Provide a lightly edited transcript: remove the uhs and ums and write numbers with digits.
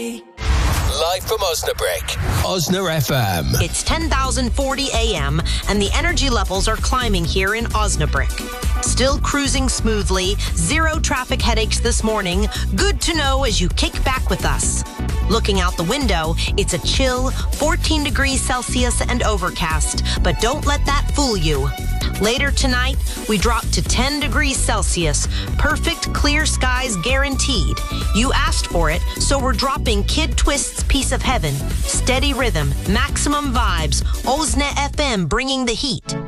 Live from Osnabrück, Osna FM. It's 10,040 a.m. and the energy levels are climbing here in Osnabrück. Still cruising smoothly, zero traffic headaches this morning. Good to know as you kick back with us. Looking out the window, it's a chill 14 degrees Celsius and overcast, but don't let that fool you. Later tonight, we drop to 10 degrees Celsius. Perfect clear skies guaranteed. You asked for it, so we're dropping Kid Twist's Piece of Heaven. Steady rhythm, maximum vibes. Osna FM bringing the heat.